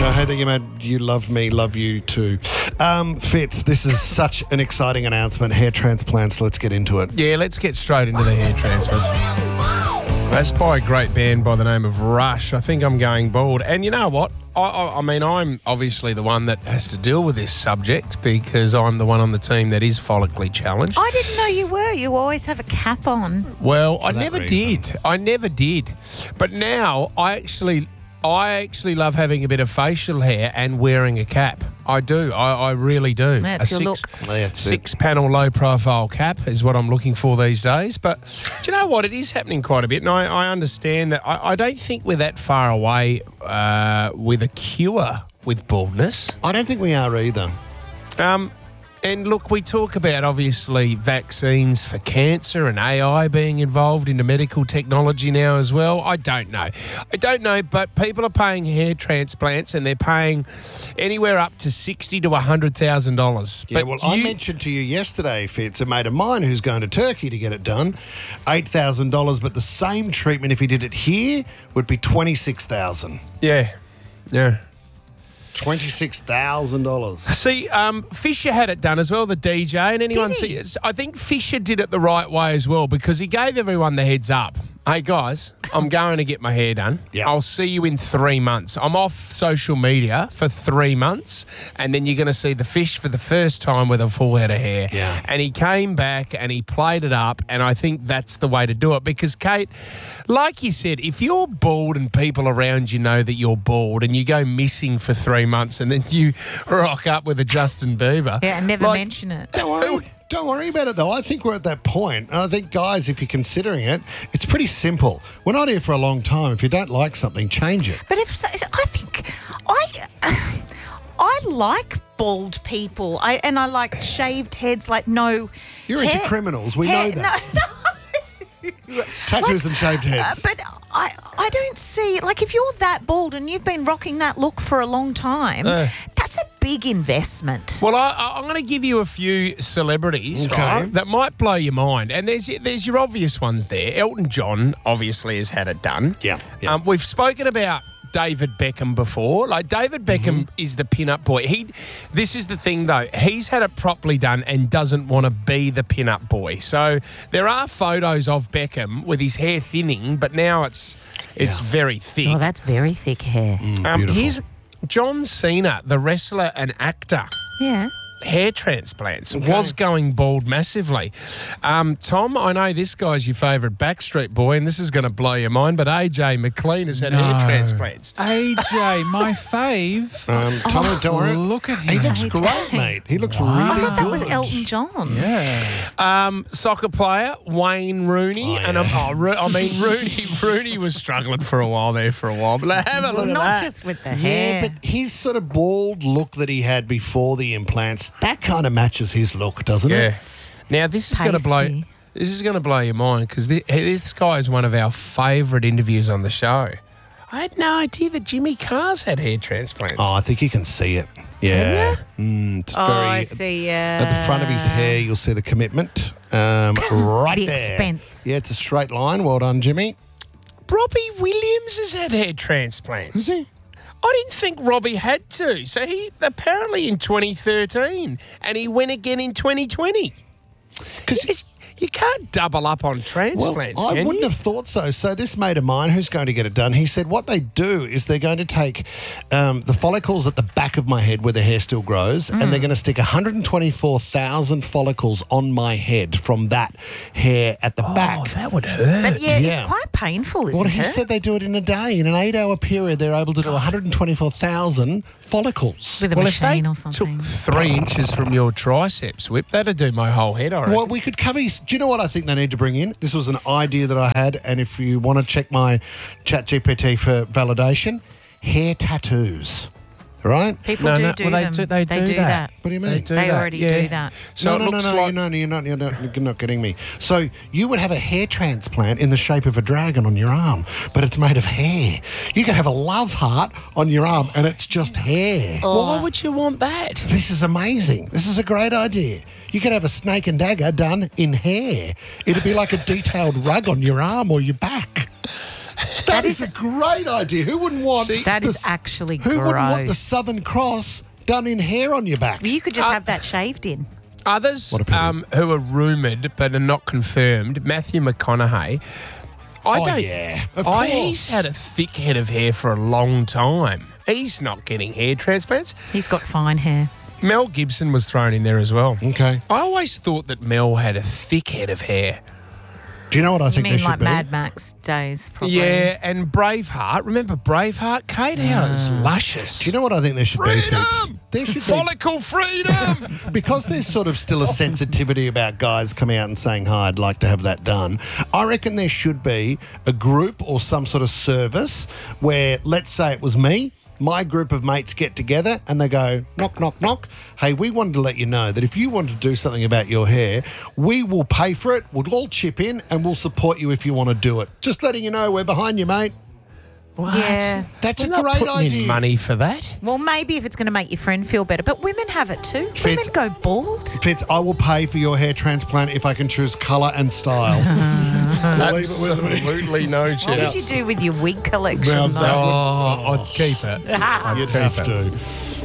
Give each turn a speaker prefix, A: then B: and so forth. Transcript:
A: Hey there, you mate. You love me, love you too. Fitz, this is such an exciting announcement. Hair transplants, let's get into it.
B: Yeah, let's get straight into the hair transfers. That's by a great band by the name of Rush. I think I'm going bald. And you know what? I mean, I'm obviously the one that has to deal with this subject because I'm the one on the team that is follically challenged.
C: I didn't know you were. You always have a cap on.
B: Well, I
A: that
B: never
A: reason.
B: did. I never did. But now I actually love having a bit of facial hair and wearing a cap. I do. I really do.
C: That's your look.
A: That's it.
B: Six-panel low-profile cap is what I'm looking for these days. But do you know what? It is happening quite a bit, and I understand that. I don't think we're that far away with a cure with baldness.
A: I don't think we are either.
B: And look, we talk about, obviously, vaccines for cancer and AI being involved into medical technology now as well. I don't know, but people are paying hair transplants and they're paying anywhere up to $60,000 to $100,000.
A: Yeah, well, I mentioned to you yesterday, Fitz, a mate of mine who's going to Turkey to get it done, $8,000, but the same treatment, if he did it here, would be $26,000.
B: Yeah.
A: $26,000.
B: See, Fisher had it done as well, the DJ, and anyone
C: Did he?
B: I think Fisher did it the right way as well because he gave everyone the heads up. Hey guys, I'm going to get my hair done.
A: Yeah.
B: I'll see you in 3 months. I'm off social media for 3 months, and then you're going to see the fish for the first time with a full head of hair.
A: Yeah.
B: And he came back and he played it up, and I think that's the way to do it because, Kate, like you said, if you're bald and people around you know that you're bald and you go missing for 3 months and then you rock up with a Justin Bieber.
C: Yeah, and never mention it.
A: Don't worry about it, though. I think we're at that point. And I think, guys, if you're considering it, it's pretty simple. We're not here for a long time. If you don't like something, change it.
C: But I think I like bald people. I like shaved heads. Like no.
A: You're into
C: hair-
A: criminals. We
C: hair-
A: know that.
C: No.
A: Tattoos and shaved heads.
C: But I don't see, like, if you're that bald and you've been rocking that look for a long time, that's a big investment.
B: Well, I'm going to give you a few celebrities
A: Okay.
B: right, that might blow your mind. And there's your obvious ones there. Elton John obviously has had it done.
A: Yeah.
B: We've spoken about David Beckham before. Like, David Beckham is the pin-up boy. This is the thing, though. He's had it properly done and doesn't want to be the pin-up boy. So there are photos of Beckham with his hair thinning, but now it's very thick.
C: Oh, that's very thick hair.
A: Beautiful.
B: Here's John Cena, the wrestler and actor.
C: Yeah.
B: Hair transplants, was going bald massively. Tom, I know this guy's your favourite Backstreet Boy, and this is going to blow your mind, but AJ McLean has had hair transplants.
D: AJ, my fave.
A: Tommy, don't worry.
D: Look at
A: He
D: him.
A: looks great, mate. He looks really
C: I thought that
A: good.
C: was Elton John.
D: Yeah.
B: Soccer player Wayne Rooney, Rooney was struggling for a while. But have a look at
C: Not
B: that.
C: just with the
A: Yeah,
C: hair.
A: but his sort of bald look that he had before the implants, that kind of matches his look, doesn't it?
B: Now this is going to blow.
C: Pasty.
B: This is going to blow your mind because this guy is one of our favourite interviews on the show. I had no idea that Jimmy Carr's had hair transplants.
A: Oh, I think you can see it. Yeah. It's
C: Oh,
A: very,
C: I see.
A: at the front of his hair, you'll see the commitment. Right
C: The
A: there.
C: expense.
A: Yeah, it's a straight line. Well done, Jimmy.
B: Robbie Williams has had hair transplants.
A: Has he?
B: I didn't think Robbie had to. So he apparently in 2013 and he went again in 2020. Because you can't double up on transplants,
A: Well, I
B: can
A: wouldn't
B: you?
A: have thought so. So this mate of mine who's going to get it done, he said what they do is they're going to take the follicles at the back of my head where the hair still grows and they're going to stick 124,000 follicles on my head from that hair at the back.
B: Oh, that would hurt.
C: But yeah,
A: Yeah.
C: it's quite painful, isn't
A: Well, he
C: it?
A: said they do it in a day. In an 8-hour period, they're able to do 124,000 follicles.
C: With a
B: Well, if they
C: machine or something.
B: took 3 inches from your triceps whip, that'd do my whole head, I reckon.
A: Well, we could cover his... Do you know what I think they need to bring in? This was an idea that I had, and if you want to check my ChatGPT for validation, hair tattoos. Right?
C: People
B: No,
C: do
B: no,
C: do
B: well, they
C: them.
B: do- they do that.
A: What do you mean?
B: They do
C: They
B: that,
C: already
B: yeah.
C: do that.
B: So it looks like...
A: you're not getting me. So you would have a hair transplant in the shape of a dragon on your arm, but it's made of hair. You could have a love heart on your arm, and it's just hair.
B: Why would you want that?
A: This is amazing. This is a great idea. You could have a snake and dagger done in hair. It'd be like a detailed rug on your arm or your back. That is a great idea. Who wouldn't want
C: That is
A: the-
C: actually
A: Who
C: gross.
A: wouldn't want the Southern Cross done in hair on your back?
C: You could just have that shaved in.
B: Others
A: What a pity.
B: who are rumoured but are not confirmed, Matthew McConaughey.
A: Of course.
B: He's had a thick head of hair for a long time. He's not getting hair transplants.
C: He's got fine hair.
B: Mel Gibson was thrown in there as well.
A: Okay.
B: I always thought that Mel had a thick head of hair.
A: Do you know what I
C: You
A: think there
C: mean
A: should
C: like
A: be?
C: Mad Max days, probably?
B: Yeah, and Braveheart. Remember Braveheart, Kate? How it was luscious.
A: Do you know what I think there should be, Fitz?
B: Freedom!
A: There should be,
B: Follicle freedom!
A: because there's sort of still a sensitivity about guys coming out and saying, hi, I'd like to have that done. I reckon there should be a group or some sort of service where, let's say it was me, my group of mates get together and they go, knock, knock, knock. Hey, we wanted to let you know that if you wanted to do something about your hair, we will pay for it. We'll all chip in and we'll support you if you want to do it. Just letting you know we're behind you, mate.
B: What?
C: Yeah.
A: That's
B: We're
A: a
B: not
A: great
B: putting
A: idea.
B: in money for that.
C: Well, maybe if it's going to make your friend feel better. But women have it too. Women
A: Fitz-
C: go bald.
A: Fitz, I will pay for your hair transplant if I can choose colour and style. Leave it with me.
B: Absolutely no
C: What
B: chance.
C: would you do with your wig collection?
A: Well,
C: though?
A: that
B: Oh, I'd keep it. I'd
A: You'd
B: keep
A: have
B: it.
A: to.